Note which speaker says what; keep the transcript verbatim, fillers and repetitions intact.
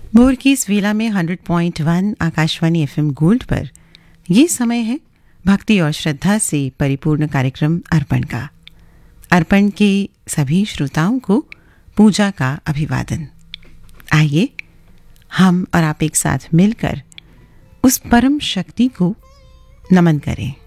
Speaker 1: भोर की इस वेला में hundred point one Akashvani FM gold पर ये समय है भक्ति और श्रद्धा से परिपूर्ण कार्यक्रम अर्पण का। अर्पण के सभी श्रोताओं को पूजा का अभिवादन। आइए हम और आप एक साथ मिलकर उस परम शक्ति को नमन करें।